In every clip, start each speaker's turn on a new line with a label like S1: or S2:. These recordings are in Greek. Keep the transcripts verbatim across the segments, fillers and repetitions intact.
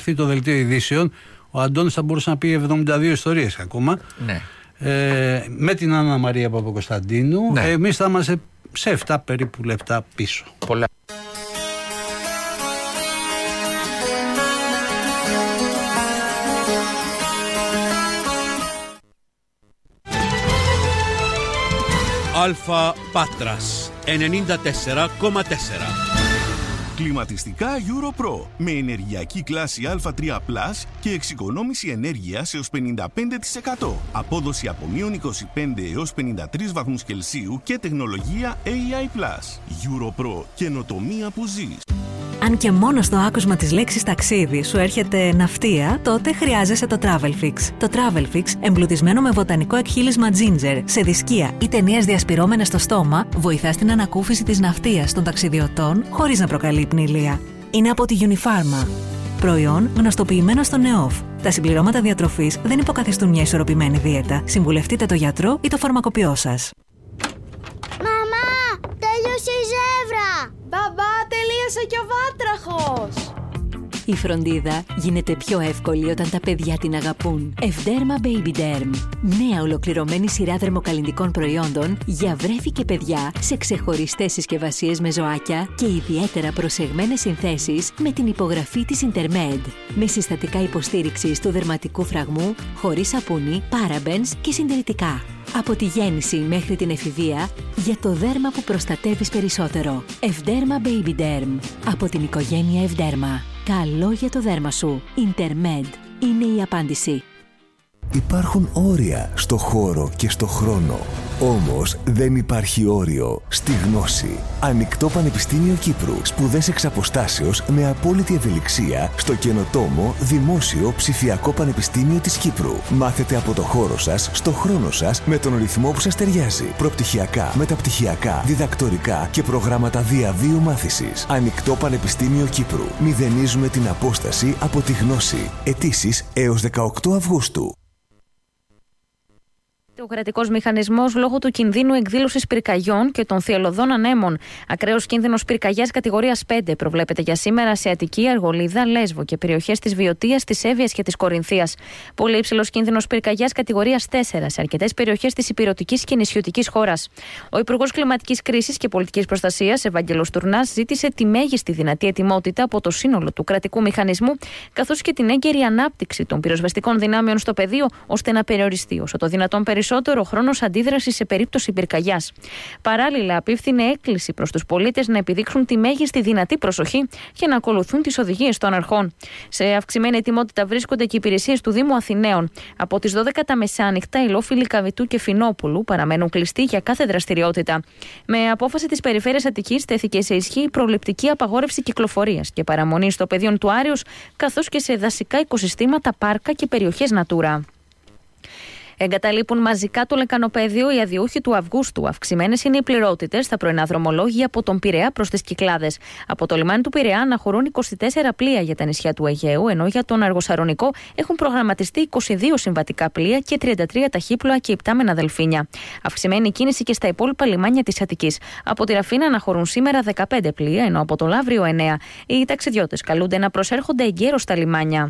S1: γραφτεί το δελτίο ειδήσεων, ο Αντώνης θα μπορούσε να πει εβδομήντα δύο ιστορίες ακόμα.
S2: Ναι.
S1: Ε, με την Άννα Μαρία Παπακοσταντίνου. Ναι. Εμείς θα είμαστε σε επτά περίπου λεπτά πίσω.
S2: Πολλά.
S3: Αλφα Πάτρας ενενήντα τέσσερα κόμμα τέσσερα.
S4: Κλιματιστικά EuroPro με ενεργειακή κλάση Α τρία πλας και εξοικονόμηση ενέργειας έως πενήντα πέντε τοις εκατό. Απόδοση από μείον είκοσι πέντε έως πενήντα τρεις βαθμούς Κελσίου και τεχνολογία έι άι πλας. EuroPro, καινοτομία που ζεις.
S5: Αν και μόνο στο άκουσμα της λέξης ταξίδι σου έρχεται ναυτία, τότε χρειάζεσαι το TravelFix. Το TravelFix, εμπλουτισμένο με βοτανικό εκχύλισμα ginger, σε δισκία ή ταινίες διασπυρώμενες στο στόμα, βοηθά στην ανακούφιση της ναυτίας των ταξιδιωτών χωρίς να προκαλεί πνηλεία. Είναι από τη Unifarma. Προϊόν γνωστοποιημένο στο ΝΕΟΦ. Τα συμπληρώματα διατροφής δεν υποκαθιστούν μια ισορροπημένη δίαιτα. Συμβουλευτείτε το γιατρό ή το φαρμακοποιό σας.
S6: Μαμά, τέλειωσε η ζεύρα!
S7: Μπαμπά, τελείωσε και ο βάτραχος!
S8: Η φροντίδα γίνεται πιο εύκολη όταν τα παιδιά την αγαπούν. Ευδέρμα Baby Derm. Νέα ολοκληρωμένη σειρά δερμοκαλλυντικών προϊόντων για βρέφη και παιδιά σε ξεχωριστές συσκευασίες με ζωάκια και ιδιαίτερα προσεγμένες συνθέσεις με την υπογραφή της Intermed. Με συστατικά υποστήριξης του δερματικού φραγμού, χωρίς σαπούνι, παραμπενς και συντηρητικά. Από τη γέννηση μέχρι την εφηβεία, για το δέρμα που προστατεύεις περισσότερο. Ευδέρμα Baby Derm. Από την οικογένεια Ευδέρμα. Καλό για το δέρμα σου. Intermed είναι η απάντηση.
S9: Υπάρχουν όρια στο χώρο και στο χρόνο. Όμως δεν υπάρχει όριο στη γνώση. Ανοιχτό Πανεπιστήμιο Κύπρου. Σπουδές εξ αποστάσεως με απόλυτη ευελιξία στο καινοτόμο Δημόσιο Ψηφιακό Πανεπιστήμιο της Κύπρου. Μάθετε από το χώρο σας, στο χρόνο σας, με τον ρυθμό που σας ταιριάζει. Προπτυχιακά, μεταπτυχιακά, διδακτορικά και προγράμματα διαβίου μάθησης. Ανοιχτό Πανεπιστήμιο Κύπρου. Μηδενίζουμε την απόσταση από τη γνώση. Αιτήσεις έως δεκαοκτώ Αυγούστου.
S10: Ο κρατικός μηχανισμός λόγω του κινδύνου εκδήλωσης πυρκαγιών και των θυελλωδών ανέμων. Ακραίος κίνδυνος πυρκαγιάς κατηγορίας πέντε προβλέπεται για σήμερα σε Αττική, Αργολίδα, Λέσβο και περιοχές της Βιωτίας, της Εύβοιας και της Κορινθίας. Πολύ υψηλός κίνδυνος πυρκαγιάς κατηγορίας τέσσερα σε αρκετές περιοχές της υπηρωτικής και νησιωτικής χώρας. Ο Υπουργός Κλιματικής Κρίσης και Πολιτικής Προστασίας, Ευάγγελος Τουρνάς, ζήτησε τη μέγιστη δυνατή ετοιμότητα από το σύνολο του κρατικού μηχανισμού, καθώς και την έγκαιρη ανάπτυξη των πυροσβεστικών δυνάμεων στο πεδίο, ώστε να περιοριστεί όσο το δυνατόν περισσότερο περισσότερο χρόνος αντίδρασης σε περίπτωση πυρκαγιάς. Παράλληλα, απίφθινε έκκληση προς τους πολίτες να επιδείξουν τη μέγιστη δυνατή προσοχή και να ακολουθούν τις οδηγίες των αρχών. Σε αυξημένη ετοιμότητα βρίσκονται και οι υπηρεσίες του Δήμου Αθηναίων. Από τις δώδεκα τα μεσάνυχτα, οι λόφιλοι Καβιτού και Φινόπουλου παραμένουν κλειστοί για κάθε δραστηριότητα. Με απόφαση της Περιφέρειας Αττικής, τέθηκε σε ισχύ η προληπτική απαγόρευση κυκλοφορίας και παραμονή στο πεδίο του Άρεως, καθώς και σε δασικά οικοσυστήματα, πάρκα και περιοχές Natura. Εγκαταλείπουν μαζικά το λεκανοπέδιο οι αδιούχοι του Αυγούστου. Αυξημένες είναι οι πληρότητες στα πρωινά δρομολόγια από τον Πειραιά προς τις Κυκλάδες. Από το λιμάνι του Πειραιά αναχωρούν είκοσι τέσσερα πλοία για τα νησιά του Αιγαίου, ενώ για τον Αργοσαρονικό έχουν προγραμματιστεί είκοσι δύο συμβατικά πλοία και τριάντα τρία ταχύπλοα και υπτάμενα δελφίνια. Αυξημένη κίνηση και στα υπόλοιπα λιμάνια της Αττικής. Από τη Ραφίνα αναχωρούν σήμερα δεκαπέντε πλοία, ενώ από το Λαύριο εννέα. Οι ταξιδιώτες καλούνται να προσέρχονται εγκαίρως στα λιμάνια.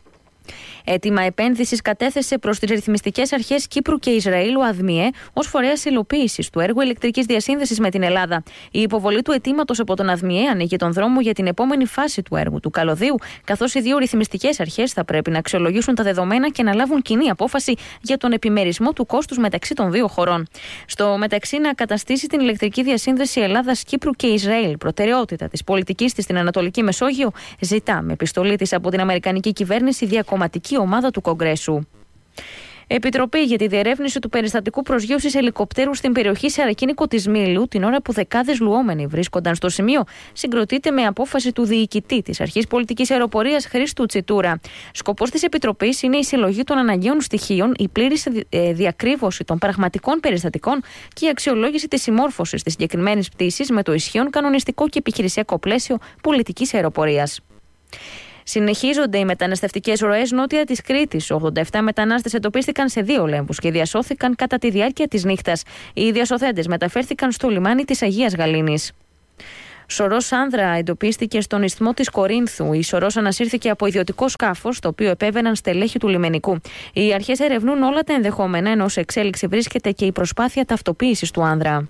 S10: Έτοιμα επένδυσης κατέθεσε προς τις ρυθμιστικές αρχές Κύπρου και Ισραήλ ο ΑΔΜΙΕ ως φορέας υλοποίησης του έργου ηλεκτρικής διασύνδεσης με την Ελλάδα. Η υποβολή του αιτήματος από τον ΑΔΜΙΕ ανοίγει τον δρόμο για την επόμενη φάση του έργου του καλωδίου, καθώς οι δύο ρυθμιστικές αρχές θα πρέπει να αξιολογήσουν τα δεδομένα και να λάβουν κοινή απόφαση για τον επιμερισμό του κόστους μεταξύ των δύο χωρών. Στο μεταξύ, να καταστήσει την ηλεκτρική διασύνδεση Ελλάδας, Κύπρου και Ισραήλ προτεραιότητα της πολιτικής της στην Ανατολική Μεσόγειο, ζητά με επιστολή της από την Αμερικανική κυβέρνηση διακομματική ομάδα του Κογκρέσου. Επιτροπή για τη διερεύνηση του περιστατικού προσγείωσης ελικοπτέρου στην περιοχή Σαρακίνικο της Μήλου, την ώρα που δεκάδες λουόμενοι βρίσκονταν στο σημείο, συγκροτείται με απόφαση του διοικητή της Αρχής Πολιτικής Αεροπορίας Χρήστου Τσιτούρα. Σκοπός της Επιτροπής είναι η συλλογή των αναγκαίων στοιχείων, η πλήρης διακρύβωση των πραγματικών περιστατικών και η αξιολόγηση της συμμόρφωσης της συγκεκριμένης πτήσης με το ισχύον κανονιστικό και επιχειρησιακό πλαίσιο πολιτικής αεροπορίας. Συνεχίζονται οι μεταναστευτικές ροές νότια της Κρήτης. ογδόντα επτά μετανάστες εντοπίστηκαν σε δύο λέμβους και διασώθηκαν κατά τη διάρκεια της νύχτας. Οι διασωθέντες μεταφέρθηκαν στο λιμάνι της Αγίας Γαλήνης. Σωρός άνδρα εντοπίστηκε στον ισθμό της Κορίνθου. Η σωρός ανασύρθηκε από ιδιωτικό σκάφος, το οποίο επέβαιναν στελέχη του λιμενικού. Οι αρχές ερευνούν όλα τα ενδεχόμενα, ενώ σε εξέλιξη βρίσκεται και η προσπάθεια ταυτοποίησης του άνδρα.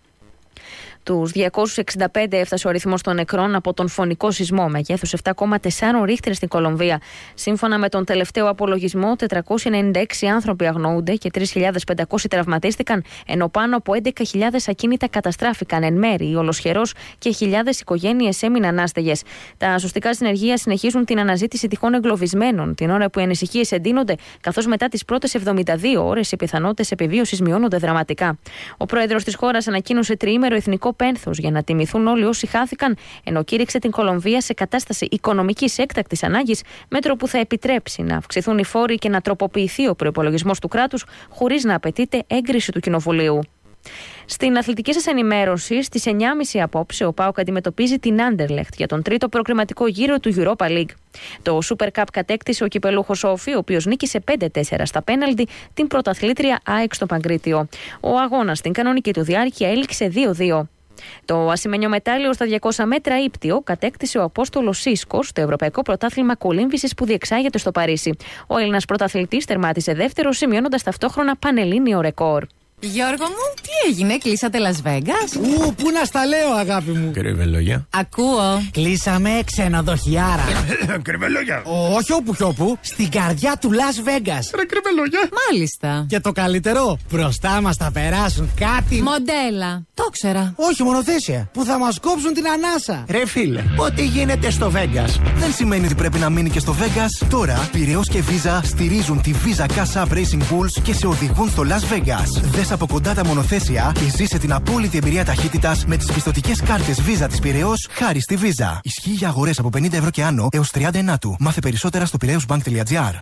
S10: Τους διακόσιους εξήντα πέντε έφτασε ο αριθμός των νεκρών από τον φωνικό σεισμό μεγέθους επτά κόμμα τέσσερα ρίχτερ στην Κολομβία. Σύμφωνα με τον τελευταίο απολογισμό, τετρακόσιοι ενενήντα έξι άνθρωποι αγνοούνται και τρεις χιλιάδες πεντακόσιοι τραυματίστηκαν, ενώ πάνω από έντεκα χιλιάδες ακίνητα καταστράφηκαν εν μέρη ή ολοσχερός και χιλιάδες οικογένειες έμειναν άστεγες. Τα σωστικά συνεργεία συνεχίζουν την αναζήτηση τυχόν εγκλωβισμένων, την ώρα που οι ανησυχίες εντείνονται, καθώς μετά τις πρώτες εβδομήντα δύο ώρες οι πιθανότητες επιβίωσης μειώνονται δραματικά. Ο πρόεδρος της χώρας ανακοίνωσε τριήμερο εθνικό πένθος για να τιμηθούν όλοι όσοι χάθηκαν, ενώ κήρυξε την Κολομβία σε κατάσταση οικονομικής έκτακτης ανάγκης, μέτρο που θα επιτρέψει να αυξηθούν οι φόροι και να τροποποιηθεί ο προϋπολογισμός του κράτους, χωρίς να απαιτείται έγκριση του Κοινοβουλίου. Στην αθλητική σας ενημέρωση, στις εννιά και μισή απόψε, ο ΠΑΟΚ αντιμετωπίζει την Άντερλεχτ για τον τρίτο προκριματικό γύρο του Europa League. Το Super Cup κατέκτησε ο κυπελούχος Όφη, ο οποίος νίκησε πέντε τέσσερα στα πέναλτι την πρωταθλήτρια ΑΕΚ στο Παγκρίτιο. Ο αγώνας στην κανονική του διάρκεια έληξε δύο δύο. Το ασημένιο μετάλλιο στα διακόσια μέτρα ύπτιο κατέκτησε ο Απόστολος Σίσκος στο Ευρωπαϊκό Πρωτάθλημα Κολύμβησης που διεξάγεται στο Παρίσι. Ο Έλληνας πρωταθλητής τερμάτισε δεύτερο, σημειώνοντας ταυτόχρονα πανελλήνιο ρεκόρ.
S2: Γιώργο μου, τι έγινε, κλείσατε Las Vegas?
S11: Ου, πού να στα λέω, αγάπη μου.
S12: Κρυβελόγια.
S2: Ακούω.
S11: Κλείσαμε ξενοδοχιάρα.
S12: Κρυβελόγια.
S11: Όχι όπου κι όπου, στην καρδιά του Las Vegas.
S12: Ρε κρυβελόγια.
S2: Μάλιστα.
S11: Και το καλύτερο, μπροστά μας θα περάσουν κάτι.
S2: Μοντέλα. Το ξέρα.
S11: Όχι, μονοθέσια. Που θα μας κόψουν την ανάσα.
S13: Ρε φίλε, ό,τι γίνεται στο Vegas
S14: δεν σημαίνει ότι πρέπει να μείνει και στο Vegas. Τώρα, Πειραιώς και Visa στηρίζουν τη Visa Cash App Racing Bulls και σε οδηγούν στο Las Vegas. Δες από κοντά τα μονοθέσια και ζήσε την απόλυτη εμπειρία ταχύτητας με τις πιστωτικές κάρτες Visa της Πειραιώς χάρη στη Visa. Ισχύει για αγορές από πενήντα ευρώ και άνω έως τριάντα εννιά του. Μάθε περισσότερα στο πειραιώσμπανκ τελεία τζι άρ.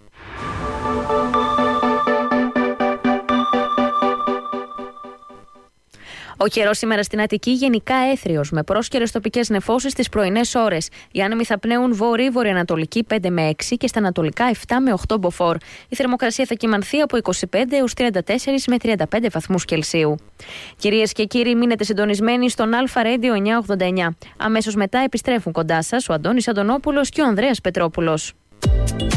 S10: Ο καιρός σήμερα στην Αττική γενικά έθριος, με πρόσκαιρες τοπικές νεφώσεις τις πρωινές ώρες. Οι άνεμοι θα πνέουν βορρή-βορειοανατολική πέντε με έξι και στα ανατολικά επτά με οκτώ μποφόρ. Η θερμοκρασία θα κυμανθεί από είκοσι πέντε έως τριάντα τέσσερα με τριάντα πέντε βαθμούς Κελσίου. Κυρίες και κύριοι, μείνετε συντονισμένοι στον Αλφα Radio εννιακόσια ογδόντα εννιά. Αμέσως μετά επιστρέφουν κοντά σας ο Αντώνης Αντωνόπουλος και ο Ανδρέας Πετρόπουλος.